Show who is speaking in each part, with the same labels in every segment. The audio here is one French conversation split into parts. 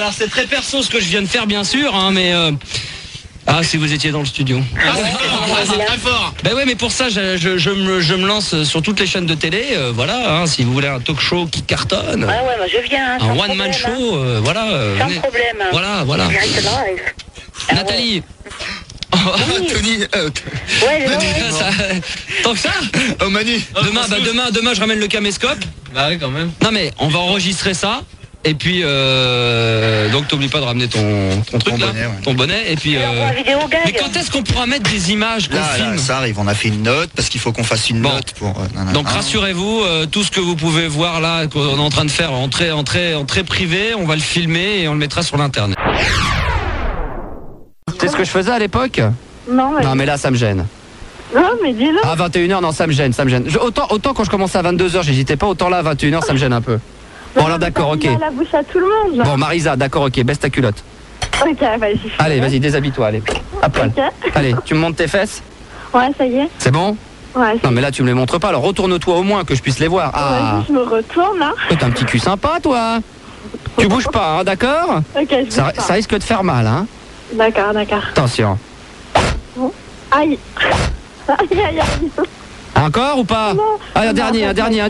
Speaker 1: alors c'est très perso ce que je viens de faire, bien sûr, hein, mais... Ah, si vous étiez dans le studio.
Speaker 2: C'est très fort.
Speaker 1: Ben ouais, mais pour ça, je me lance sur toutes les chaînes de télé. Voilà, hein, si vous voulez un talk show qui cartonne.
Speaker 3: Ouais, moi je viens.
Speaker 1: Un one-man show, voilà.
Speaker 3: Sans problème.
Speaker 1: Voilà. Nathalie.
Speaker 2: Oui. Tony.
Speaker 3: Ouais,
Speaker 1: Tant que ça.
Speaker 2: Oh Manu.
Speaker 1: Demain, je ramène le caméscope.
Speaker 4: Bah oui, quand même.
Speaker 1: Non mais on va enregistrer ça. Et puis donc t'oublies pas de ramener ton truc là,
Speaker 2: bonnet, ouais.
Speaker 1: ton bonnet. Et puis mais quand est-ce qu'on pourra mettre des images qu'on filme
Speaker 2: Là, ça arrive. On a fait une note parce qu'il faut qu'on fasse une note pour.
Speaker 1: Donc rassurez-vous, tout ce que vous pouvez voir là qu'on est en train de faire en très privé, on va le filmer et on le mettra sur l'internet. C'est ce que je faisais à l'époque.
Speaker 5: Non
Speaker 1: mais là ça me gêne.
Speaker 5: Non, mais dis-le.
Speaker 1: À 21h, non, ça me gêne. Autant quand je commençais à 22h, j'hésitais pas, autant là à 21h, ça me gêne un peu. Bon, alors d'accord, ok.
Speaker 5: La bouche à tout le monde. Genre.
Speaker 1: Bon, Marisa, d'accord, ok, baisse ta culotte.
Speaker 5: Ok, vas-y.
Speaker 1: Allez, vas-y, déshabille-toi, allez. À poil.
Speaker 5: Ok.
Speaker 1: Allez, tu me montes tes fesses?
Speaker 5: Ouais, ça y est.
Speaker 1: C'est bon?
Speaker 5: Ouais.
Speaker 1: Non, mais là, tu me les montres pas, alors retourne-toi au moins que je puisse les voir. Ah.
Speaker 5: Vas-y, je me retourne, là.
Speaker 1: T'as un petit cul sympa, toi. Tu bouges pas, hein, d'accord?
Speaker 5: Ok, je bouge pas.
Speaker 1: Ça risque de faire mal, hein.
Speaker 5: D'accord.
Speaker 1: Attention.
Speaker 5: Bon. Aïe. Aïe.
Speaker 1: Encore ou pas? Allez, un dernier.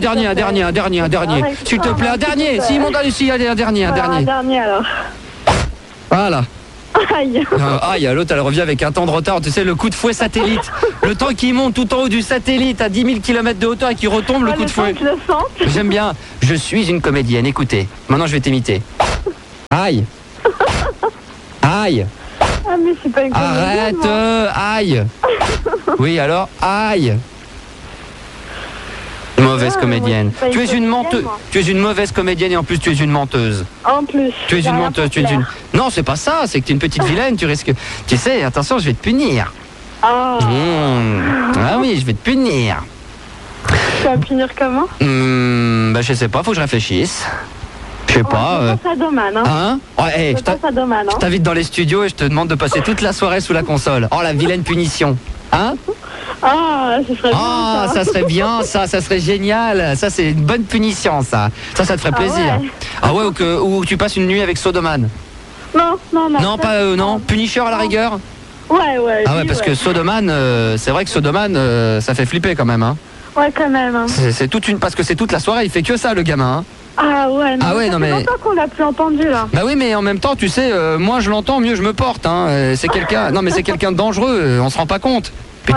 Speaker 1: S'il te plaît, un dernier. Si, monte ici, allez, un dernier.
Speaker 5: Un dernier, alors.
Speaker 1: Voilà.
Speaker 5: Aïe.
Speaker 1: Aïe, l'autre, elle revient avec un temps de retard. Tu sais, le coup de fouet satellite. Le temps qui monte tout en haut du satellite à 10 000 km de hauteur et qui retombe, le coup de fouet.
Speaker 5: Je le sens.
Speaker 1: J'aime bien. Je suis une comédienne. Écoutez, maintenant je vais t'imiter. Aïe. Aïe.
Speaker 5: Ah, mais c'est pas une comédienne.
Speaker 1: Arrête. Aïe. Oui, alors, aïe. Mauvaise comédienne. Tu es une menteuse. Tu es une mauvaise comédienne et en plus tu es une menteuse.
Speaker 5: En plus.
Speaker 1: Tu es une menteuse. Non, c'est pas ça. C'est que tu es une petite vilaine. Tu risques. Tu sais, attention, je vais te punir.
Speaker 5: Oh.
Speaker 1: Ah oui, je vais te punir.
Speaker 5: Tu vas punir comment?
Speaker 1: Bah je sais pas. Faut que je réfléchisse. Je sais pas.
Speaker 5: Je pense à Doman, hein.
Speaker 1: Ouais, je t'invite dans les studios et je te demande de passer toute la soirée sous la console. Oh, la vilaine punition. Hein?
Speaker 5: Ah, ça serait bien.
Speaker 1: Ah, ça serait bien, ça serait génial. Ça, c'est une bonne punition, ça. Ça te ferait plaisir.
Speaker 5: Ouais.
Speaker 1: Ah ouais, ou tu passes une nuit avec Sodoman.
Speaker 5: Non.
Speaker 1: Non, pas non. Punisher à la rigueur.
Speaker 5: Ouais.
Speaker 1: Ah ouais, parce que Sodoman, c'est vrai que Sodoman, ça fait flipper quand même, hein.
Speaker 5: Ouais, quand même. Hein.
Speaker 1: C'est parce que c'est toute la soirée, il fait que ça, le gamin. Hein.
Speaker 5: Ah ouais, non.
Speaker 1: Ah ouais, non mais.
Speaker 5: Ça fait longtemps qu'on l'a plus entendu là.
Speaker 1: Bah oui, mais en même temps, tu sais, moins je l'entends, mieux je me porte. Hein. C'est quelqu'un. Non, mais c'est quelqu'un de dangereux. On se rend pas compte. Puis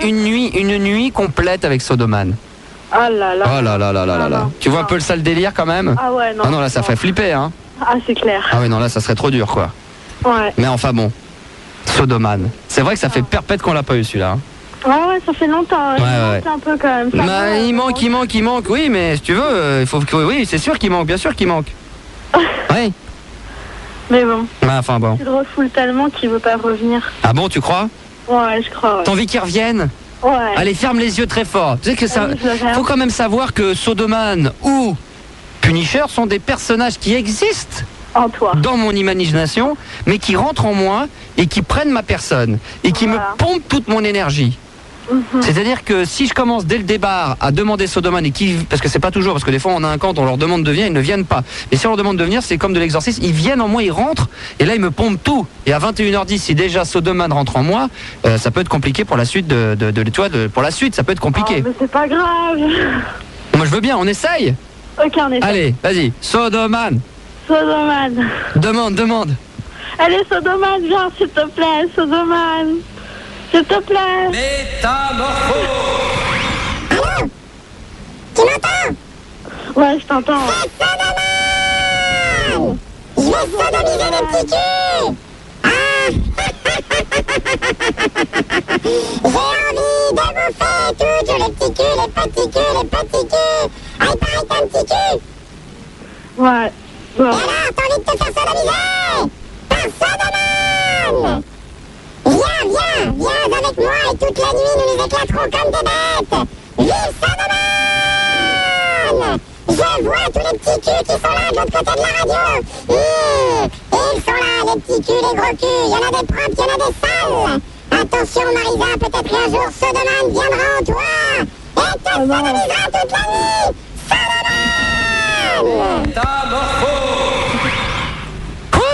Speaker 1: une nuit complète avec Sodoman.
Speaker 5: Ah là là.
Speaker 1: Oh là là. Tu vois un peu le sale délire quand même?
Speaker 5: Ah ouais, non.
Speaker 1: Ah non, là ça ferait flipper, hein.
Speaker 5: Ah, c'est clair.
Speaker 1: Ah ouais, non, là ça serait trop dur, quoi.
Speaker 5: Ouais.
Speaker 1: Mais enfin bon, Sodoman. C'est vrai que ça fait perpète qu'on l'a pas eu celui-là. Hein.
Speaker 5: Ouais, ça fait longtemps. Il manque un peu quand même.
Speaker 1: Bah, il manque. Oui, mais si tu veux, il faut que. Oui, c'est sûr qu'il manque, bien sûr qu'il manque. Oui.
Speaker 5: Mais bon.
Speaker 1: Bah, enfin bon.
Speaker 5: Tu le refoules tellement qu'il veut pas revenir.
Speaker 1: Ah bon, tu crois?
Speaker 5: Ouais, je crois. Ouais.
Speaker 1: T'as envie qu'il revienne?
Speaker 5: Ouais.
Speaker 1: Allez, ferme les yeux très fort. Tu sais que ça.
Speaker 5: Oui,
Speaker 1: Faut quand même savoir que Sodoman ou Punisher sont des personnages qui existent
Speaker 5: en toi,
Speaker 1: dans mon imagination, mais qui rentrent en moi et qui prennent ma personne et qui me pompent toute mon énergie. C'est-à-dire que si je commence dès le départ à demander Sodoman parce que c'est pas toujours, parce que des fois on a un camp, on leur demande de venir, ils ne viennent pas. Et si on leur demande de venir, c'est comme de l'exorcisme, ils viennent en moi, ils rentrent, et là ils me pompent tout. Et à 21h10, si déjà Sodoman rentre en moi, ça peut être compliqué pour la suite pour la suite, ça peut être compliqué.
Speaker 5: Oh, mais c'est pas grave.
Speaker 1: Moi je veux bien, on essaye.
Speaker 5: Ok, on essaye.
Speaker 1: Allez, vas-y, Sodoman. Demande.
Speaker 5: Allez, Sodoman, viens, s'il te plaît, Sodoman. S'il te plaît.
Speaker 1: Métamorphose.
Speaker 6: Allô? Tu m'entends?
Speaker 5: Ouais, je t'entends.
Speaker 6: C'est Sodoman! Je vais sodomiser le petit cul! Ah! J'ai envie de bouffer toujours les petits culs, les petits culs. Ah, il paraît que t'as un petit cul!
Speaker 5: Ouais.
Speaker 6: Et alors, t'as envie de te faire sodomiser? Par Sodoman! Viens avec moi et toute la nuit nous les éclaterons comme des bêtes! Vive Sodoman! Je vois tous les petits culs qui sont là de l'autre côté de la radio! Et ils sont là, les petits culs, les gros culs! Il y en a des propres, il y en a des sales! Attention Marisa, peut-être qu'un jour Sodoman viendra en toi! Et te sodomisera toute la nuit! Sodoman!
Speaker 1: Métamorphose. Quoi?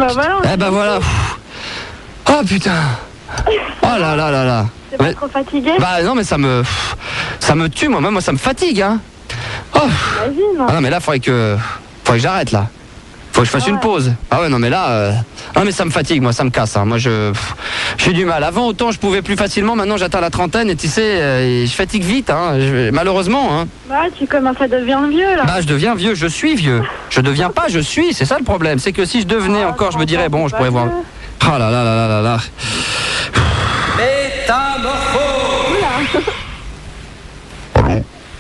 Speaker 5: bah voilà.
Speaker 1: Eh ben voilà. Oh putain. Oh là là là là.
Speaker 5: T'es pas trop fatigué?
Speaker 1: Bah non mais ça me tue moi ça me fatigue hein. Oh.
Speaker 5: Imagine.
Speaker 1: Ah non mais là faudrait que j'arrête là. Faut que je fasse une pause. Ah ouais non mais là non mais ça me fatigue moi, ça me casse hein. Moi j'ai du mal. Avant autant je pouvais plus facilement, maintenant j'atteins la trentaine et tu sais je fatigue vite hein. Malheureusement hein.
Speaker 5: Bah tu commences à devenir vieux là.
Speaker 1: Bah je deviens vieux, je suis vieux. Je deviens pas, je suis, c'est ça le problème. C'est que si je devenais encore, je me dirais bon, je pourrais voir. Ah là là là là là là. Métamorphose.
Speaker 4: Allô?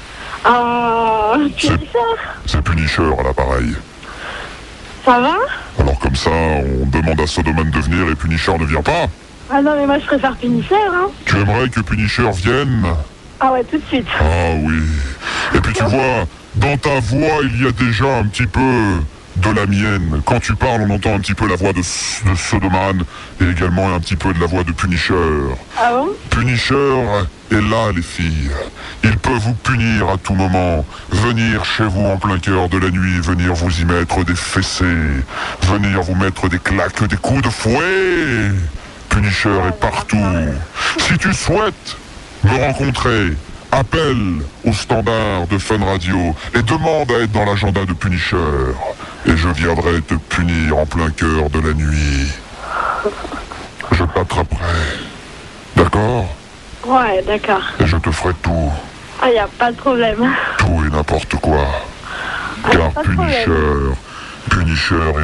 Speaker 5: Punisher.
Speaker 4: C'est Punisher à l'appareil.
Speaker 5: Ça va?
Speaker 4: Alors comme ça, on demande à Sodoman de venir et Punisher ne vient pas?
Speaker 5: Ah non mais moi je préfère Punisher hein.
Speaker 4: Tu aimerais que Punisher vienne?
Speaker 5: Ah ouais, tout de suite.
Speaker 4: Ah oui. Et puis tu vois, dans ta voix, il y a déjà un petit peu de la mienne. Quand tu parles, on entend un petit peu la voix de Sodoman et également un petit peu de la voix de Punisher.
Speaker 5: Ah bon?
Speaker 4: Punisher est là, les filles. Il peut vous punir à tout moment, venir chez vous en plein cœur de la nuit, venir vous y mettre des fessées, venir vous mettre des claques, des coups de fouet. Punisher est partout. Si tu souhaites me rencontrer, appelle au standard de Fun Radio et demande à être dans l'agenda de Punisher. Et je viendrai te punir en plein cœur de la nuit. Je t'attraperai. D'accord?
Speaker 5: Ouais, d'accord.
Speaker 4: Et je te ferai tout.
Speaker 5: Ah, y a pas de problème.
Speaker 4: Tout et n'importe quoi.
Speaker 5: Ah, y a
Speaker 4: Car
Speaker 5: pas de problème.
Speaker 4: Punisher est